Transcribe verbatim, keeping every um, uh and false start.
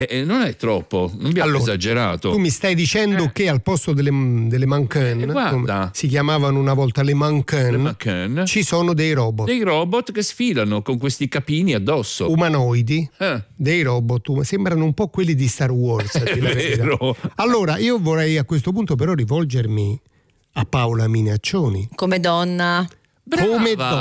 Eh, non è troppo, non abbiamo Allora, esagerato. Tu mi stai dicendo Eh. che al posto delle, delle mannequin, Eh, guarda. come si chiamavano una volta le mannequin, Le mannequin. ci sono dei robot Dei robot che sfilano con questi capini addosso. umanoidi, Eh. dei robot, um- sembrano un po' quelli di Star Wars. a È dire la verità. vero. Allora, io vorrei a questo punto però rivolgermi a Paola Minaccioni. Come donna. Brava. Come donna.